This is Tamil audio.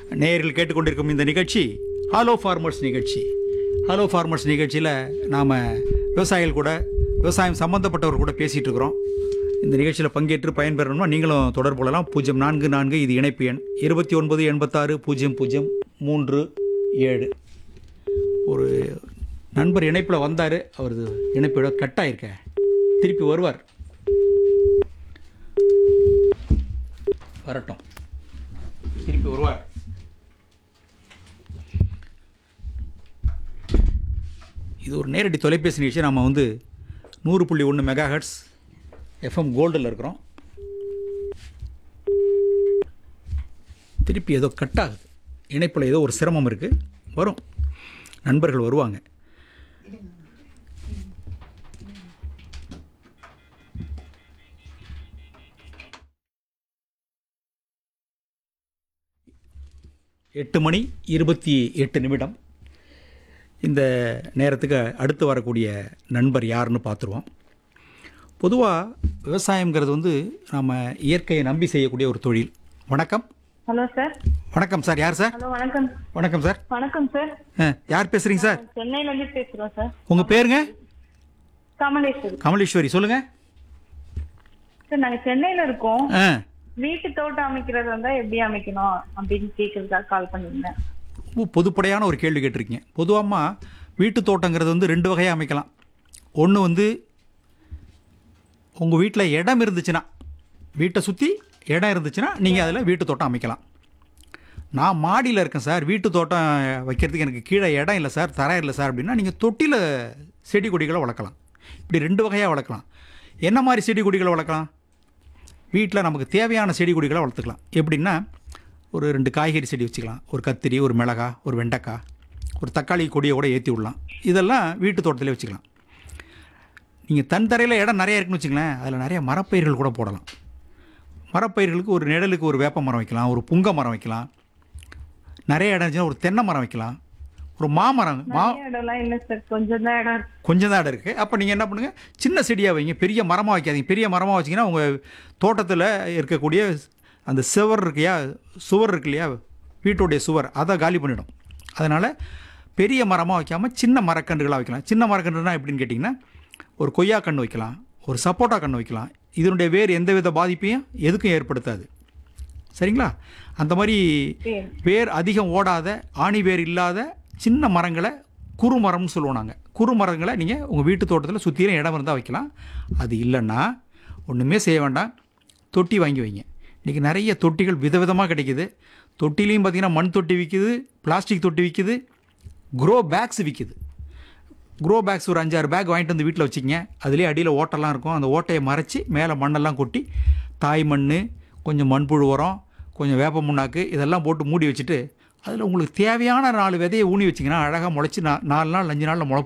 நேயர்கள் கேட்டுக்கொண்டிருக்கும் இந்த நிகழ்ச்சி ஹலோ ஃபார்மர்ஸ் நிகழ்ச்சி. ஹலோ ஃபார்மர்ஸ் நிகழ்ச்சியில் நாம் விவசாயிகள் கூட, விவசாயம் சம்மந்தப்பட்டவர் கூட பேசிகிட்டு இருக்கிறோம். இந்த நிகழ்ச்சியில் பங்கேற்று பயன்பெறணும்னா நீங்களும் தொடர்பு கொள்ளலாம். 044 இது இணைப்பு எண் 2986 003 7. ஒரு நண்பர் இணைப்பில் வந்தார், அவரது இணைப்போட கட் ஆகிருக்க, திருப்பி வருவார். வரட்டும், திருப்பி வருவார். இது ஒரு நேரடி தொலைபேசி நிகழ்ச்சி. நம்ம 100.1 மெகாஹெர்ட்ஸ் எஃப்எம் கோல்டில் இருக்கிறோம். திருப்பி ஏதோ கட் ஆகுது, இணைப்பில் ஏதோ ஒரு சிரமம் இருக்குது. வரும், நண்பர்கள் வருவாங்க. எட்டு மணி 28 நிமிடம். இந்த நேரத்துக்கு அடுத்து வரக்கூடிய நண்பர் யாருன்னு பார்த்துருவோம். பொதுவாக விவசாயங்கிறது நம்ம இயற்கையை நம்பி செய்யக்கூடிய ஒரு தொழில். வணக்கம். Hello sir. வணக்கம் சார். யார் சார்? ஹலோ, வணக்கம். வணக்கம் சார். வணக்கம் சார். யார் பேசுகிறீங்க சார்? சென்னையிலேருந்து பேசுகிறோம் சார். உங்கள் பேருங்க? கமலேஸ்வரி. கமலேஸ்வரி, சொல்லுங்கள் சார். நாங்கள் சென்னையில் இருக்கோம். ஆ, வீட்டு தோட்டம் அமைக்கிறது வந்தால் எப்படி அமைக்கணும் அப்படின்னு கேட்கறதுக்காக கால் பண்ணியிருந்தேன். பொதுப்படையான ஒரு கேள்வி கேட்டிருக்கீங்க. பொதுவாக வீட்டு தோட்டங்கிறது 2 வகையாக அமைக்கலாம். ஒன்று உங்கள் வீட்டில் இடம் இருந்துச்சுன்னா, வீட்டை சுற்றி இடம் இருந்துச்சுன்னா நீங்கள் அதில் வீட்டு தோட்டம் அமைக்கலாம். நான் மாடியில் இருக்கேன் சார், வீட்டு தோட்டம் வைக்கிறதுக்கு எனக்கு கீழே இடம் இல்லை சார், தரம் இல்லை சார் அப்படின்னா நீங்கள் தொட்டியில் செடி கொடிகளை வளர்க்கலாம். இப்படி 2 வகையாக வளர்க்கலாம். என்ன மாதிரி செடி கொடிகளை வளர்க்கலாம்? வீட்டில் நமக்கு தேவையான செடி கொடிகளை வளர்த்துக்கலாம். எப்படின்னா, ஒரு 2 காய்கறி செடி வச்சுக்கலாம், ஒரு கத்திரி, ஒரு மிளகாய், ஒரு வெண்டைக்காய், ஒரு தக்காளி கொடியை கூட ஏற்றி விடலாம். இதெல்லாம் வீட்டு தோட்டத்திலே வச்சுக்கலாம். நீங்கள் தன் தரையில் இடம் நிறைய இருக்குன்னு வச்சுங்களேன், அதில் நிறைய மரப்பயிர்கள் கூட போடலாம். மரப்பயிர்களுக்கு ஒரு நிழலுக்கு ஒரு வேப்ப மரம் வைக்கலாம், ஒரு புங்க மரம் வைக்கலாம். நிறைய இடம் இருந்துச்சுன்னா ஒரு தென்னை மரம் வைக்கலாம், ஒரு மாமரம். இடம்லாம் இல்லை சார், கொஞ்சம் தான் இடம் இருக்கு. கொஞ்சம் தான் இடம் இருக்குது. அப்போ நீங்கள் என்ன பண்ணுங்கள், சின்ன செடியாக வைங்க, பெரிய மரமாக வைக்காதீங்க. பெரிய மரமாக வச்சிங்கன்னா உங்கள் தோட்டத்தில் இருக்கக்கூடிய அந்த சுவர் இருக்கு இல்லையா, வீட்டுடைய சுவர், அதை காலி பண்ணிவிடும். அதனால் பெரிய மரமாக வைக்காமல் சின்ன மரக்கன்றுகளாக வைக்கலாம். சின்ன மரக்கன்றுனா எப்படின்னு கேட்டிங்கன்னா, ஒரு கொய்யா கன்று வைக்கலாம், ஒரு சப்போட்டா கன்று வைக்கலாம். இதனுடைய வேர் எந்தவித பாதிப்பையும் எதுக்கும் ஏற்படுத்தாது. சரிங்களா? அந்த மாதிரி வேர் அதிகம் ஓடாத, ஆணி வேர் இல்லாத சின்ன மரங்களை குறுமரம்னு சொல்லுவோம் நாங்கள். குறுமரங்களை நீங்கள் உங்கள் வீட்டு தோட்டத்தில் சுற்றிலும் இடம் இருந்தால் வைக்கலாம். அது இல்லைன்னா ஒன்றுமே செய்ய வேண்டாம், தொட்டி வாங்கி வைங்க. இன்றைக்கி நிறைய தொட்டிகள் விதவிதமாக கிடைக்கிது. தொட்டிலையும் பார்த்திங்கன்னா மண் தொட்டி விற்கிது, பிளாஸ்டிக் தொட்டி விற்கிது, க்ரோ பேக்ஸ் விற்கிது. க்ரோ பேக்ஸ் ஒரு 5-6 பேக் வாங்கிட்டு வந்து வீட்டில் வச்சுக்கிங்க. அதுலேயே அடியில் ஓட்டெல்லாம் இருக்கும். அந்த ஓட்டையை மறைச்சி மேலே மண்ணெல்லாம் கொட்டி, தாய் மண், கொஞ்சம் மண்புழு உரம், கொஞ்சம் வேப்ப முன்னாக்கு, இதெல்லாம் போட்டு மூடி வச்சுட்டு அதில் உங்களுக்கு தேவையான 4 விதையை ஊனி வச்சிங்கன்னா அழகாக முளைச்சி 4 நாள் 5 நாளில்